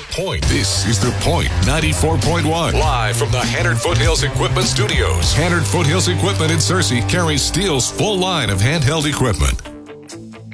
Point. This is The Point 94.1. Live from the Hannard Foothills Equipment Studios. Hannard Foothills Equipment in Searcy carries Stihl's full line of handheld equipment.